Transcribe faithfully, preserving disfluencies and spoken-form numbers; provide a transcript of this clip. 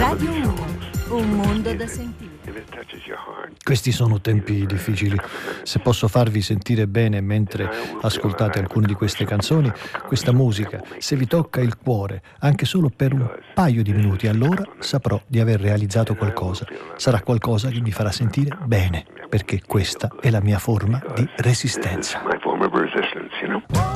Radio uno, un mondo da sentire. Questi sono tempi difficili. Se posso farvi sentire bene mentre ascoltate alcune di queste canzoni, questa musica, se vi tocca il cuore, anche solo per un paio di minuti, allora saprò di aver realizzato qualcosa. Sarà qualcosa che mi farà sentire bene, perché questa è la mia forma di resistenza.